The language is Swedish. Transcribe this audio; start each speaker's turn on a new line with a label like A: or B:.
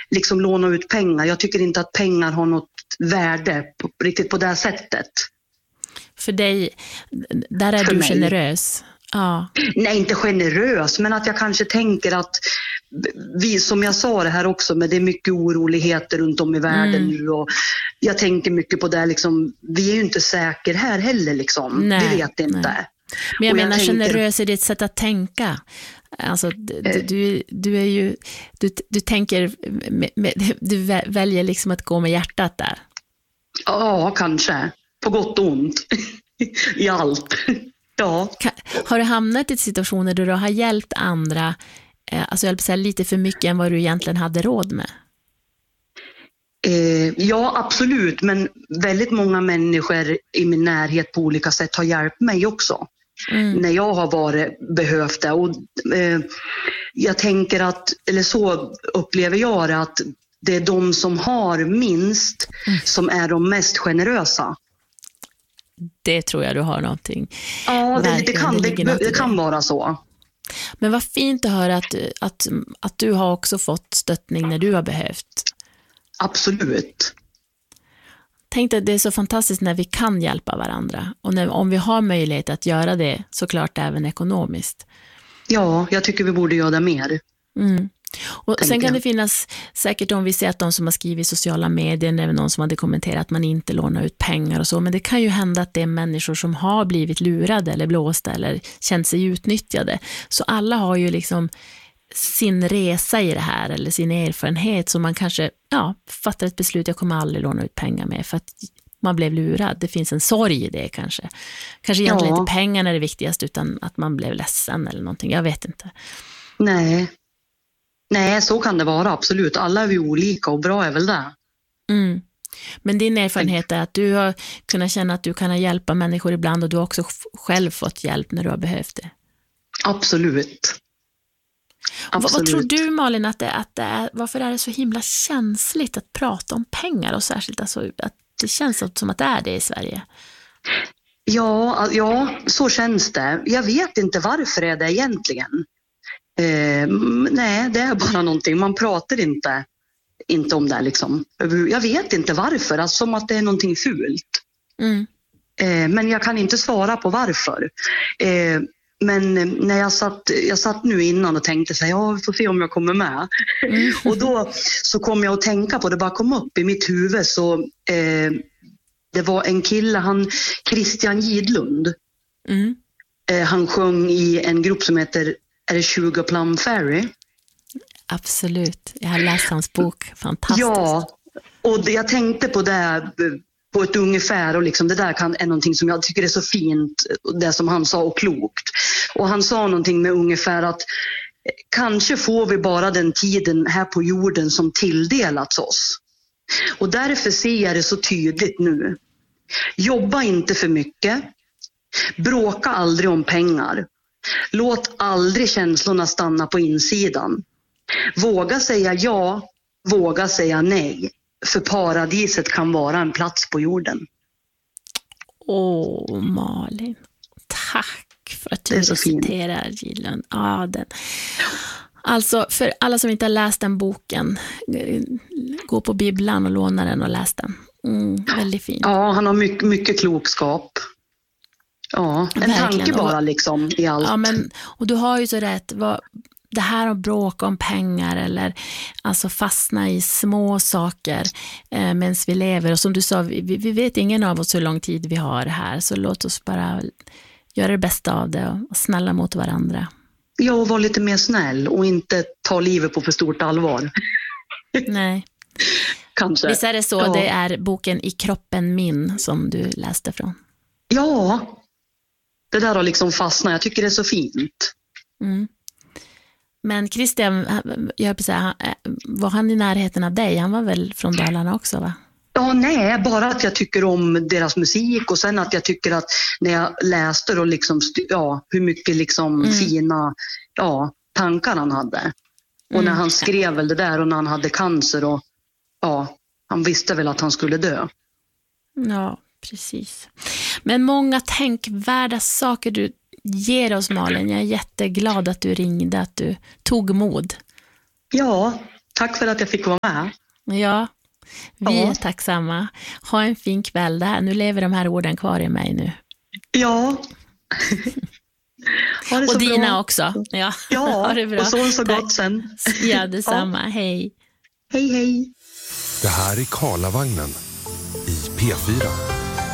A: liksom låna ut pengar. Jag tycker inte att pengar har något värde riktigt på det här sättet.
B: För dig, där är du generös. Ja.
A: Nej, inte generös, men att jag kanske tänker att vi, som jag sa det här också, men det är mycket oroligheter runt om i världen nu, och jag tänker mycket på det liksom, vi är ju inte säkra här heller liksom. Nej, vi vet inte. Nej.
B: Men jag menar generös är ditt sätt att tänka. Alltså du är ju du tänker du väljer liksom att gå med hjärtat där. Ja,
A: kanske. På gott och ont. I allt. Ja.
B: Har du hamnat i situationer där du har hjälpt andra, alltså jag vill säga lite för mycket än vad du egentligen hade råd med?
A: Ja, absolut. Men väldigt många människor i min närhet på olika sätt har hjälpt mig också. När jag har behövt det. Och jag tänker att, eller så upplever jag det, att det är de som har minst som är de mest generösa.
B: Det tror jag du har någonting.
A: Ja, det kan vara så.
B: Men vad fint att höra att du har också fått stöttning när du har behövt.
A: Absolut.
B: Tänk att det är så fantastiskt när vi kan hjälpa varandra. Och om vi har möjlighet att göra det, såklart även ekonomiskt.
A: Ja, jag tycker vi borde göra det mer.
B: Och sen kan det finnas, säkert om vi ser att de som har skrivit i sociala medier, eller någon som hade kommenterat att man inte lånar ut pengar och så, men det kan ju hända att det är människor som har blivit lurade eller blåsta eller känt sig utnyttjade. Så alla har ju liksom sin resa i det här eller sin erfarenhet, som man kanske fattar ett beslut, jag kommer aldrig låna ut pengar med för att man blev lurad. Det finns en sorg i det kanske. Kanske egentligen inte pengarna är det viktigaste, utan att man blev ledsen eller någonting, jag vet inte.
A: Nej, så kan det vara, absolut. Alla är vi olika och bra är väl det.
B: Men din erfarenhet är att du har kunnat känna att du kan hjälpa människor ibland, och du har också själv fått hjälp när du har behövt det.
A: Absolut.
B: Vad tror du, Malin, att det är, varför är det så himla känsligt att prata om pengar, och särskilt alltså, att det känns som att det är det i Sverige?
A: Ja, så känns det. Jag vet inte varför är det egentligen. Nej, det är bara någonting. Man pratar inte om det liksom. Jag vet inte varför, alltså, som att det är någonting fult. Men jag kan inte svara på varför. Men när jag satt nu innan och tänkte så här, vi får se om jag kommer med. Och då så kom jag att tänka på det, bara kom upp i mitt huvud, så det var en kille, Christian Gidlund. Han sjöng i en grupp som heter, är det Sugar Plum Fairy?
B: Absolut, jag har läst hans bok, fantastiskt.
A: Ja, och jag tänkte på det på ett ungefär, och liksom det där är någonting som jag tycker är så fint, det som han sa, och klokt. Och han sa någonting med ungefär att kanske får vi bara den tiden här på jorden som tilldelats oss. Och därför ser jag det så tydligt nu. Jobba inte för mycket. Bråka aldrig om pengar. Låt aldrig känslorna stanna på insidan. Våga säga ja, våga säga nej. För paradiset kan vara en plats på jorden.
B: Malin, tack för att du citerar Gidlund. Alltså, för alla som inte har läst den boken, gå på bibblan och låna den och läs den. Väldigt fint. Ja,
A: han har mycket klokskap. Ja, en verkligen. Tanke bara liksom i allt.
B: Ja, men, och du har ju så rätt, det här att bråka om pengar eller alltså fastna i små saker medan vi lever. Och som du sa, vi vet ingen av oss hur lång tid vi har här, så låt oss bara göra det bästa av det och snälla mot varandra.
A: Ja, och vara lite mer snäll och inte ta livet på för stort allvar.
B: Nej.
A: Kanske.
B: Visst är det så, det är boken I kroppen min som du läste från.
A: Ja, det där har liksom fastnat. Jag tycker det är så fint.
B: Men Christian, var han i närheten av dig? Han var väl från Dalarna också, va?
A: Ja, nej, bara att jag tycker om deras musik, och sen att jag tycker att när jag läste och liksom, hur mycket liksom fina tankar han hade. Och när han skrev väl det där, och när han hade cancer, och han visste väl att han skulle dö.
B: Ja, precis. Men många tänkvärda saker du ger oss, Malin. Jag är jätteglad att du ringde, att du tog mod.
A: Ja, Tack för att jag fick vara med.
B: Ja, vi är tacksamma. Ha en fin kväll där. Nu lever de här orden kvar i mig nu.
A: Ja. Ha det så
B: och dina
A: bra.
B: också. Ja,
A: ha det bra. Och så
B: Tack.
A: gott sen.
B: Ja, detsamma. Hej.
A: Hej, hej.
C: Det här är Karlavagnen i P4.